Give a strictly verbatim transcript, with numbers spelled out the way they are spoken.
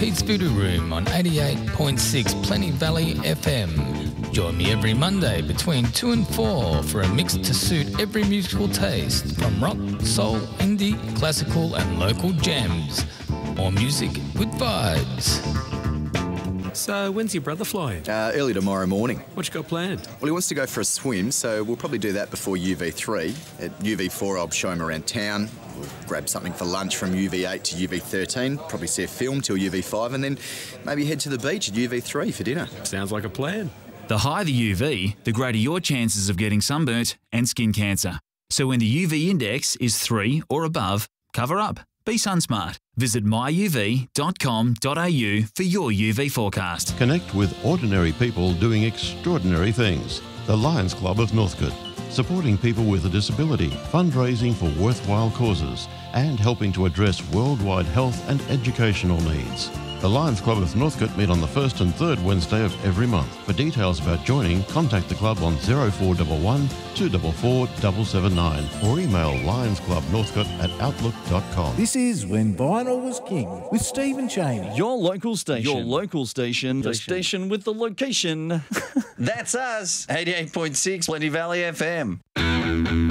Pete's Voodoo Room on eighty-eight point six Plenty Valley F M. Join me every Monday between two and four for a mix to suit every musical taste, from rock, soul, indie, classical and local gems. More music with vibes. So, when's your brother flying? Uh, early tomorrow morning. What you got planned? Well, he wants to go for a swim, so we'll probably do that before U V three. At U V four, I'll show him around town. We'll grab something for lunch from U V eight to U V thirteen, probably see a film till U V five, and then maybe head to the beach at U V three for dinner. Sounds like a plan. The higher the U V, the greater your chances of getting sunburnt and skin cancer. So when the U V index is three or above, cover up. Be sunsmart. Visit my u v dot com dot a u for your U V forecast. Connect with ordinary people doing extraordinary things. The Lions Club of Northcote, supporting people with a disability, fundraising for worthwhile causes, and helping to address worldwide health and educational needs. The Lions Club of Northcote meet on the first and third Wednesday of every month. For details about joining, contact the club on oh four one one, two four four, seven seven nine or email lionsclubnorthcote at outlook dot com. This is When Vinyl Was King with Stephen Cheney. Your local station. Your local station. The station with the location. That's us. eighty-eight point six Plenty Valley F M.